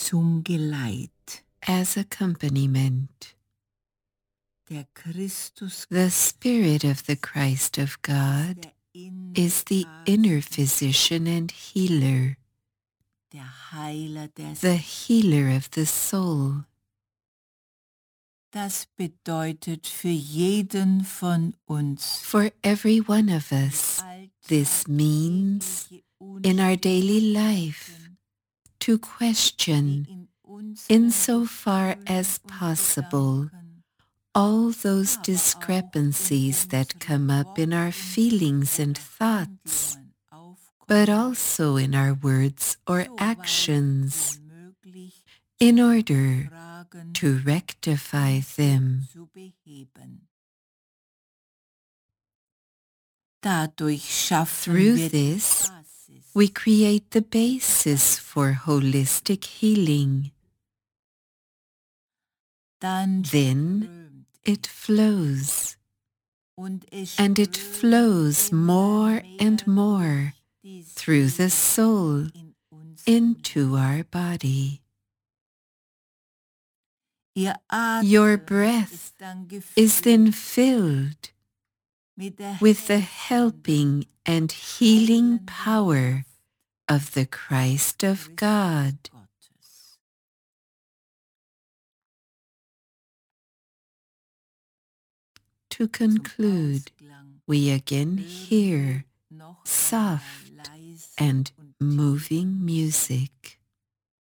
zum Geleit. as accompaniment. Der Christus, The Spirit of the Christ of God is the inner physician and healer, der Heiler der the healer of the soul. Das bedeutet für jeden von uns, For every one of us, this means, in our daily life, to question, insofar as possible, all those discrepancies that come up in our feelings and thoughts, but also in our words or actions, in order to rectify them. Through this, we create the basis for holistic healing. Then it flows, and it flows more and more through the soul into our body. Your breath is then filled with the helping and healing power of the Christ of God. To conclude, we again hear soft and moving music.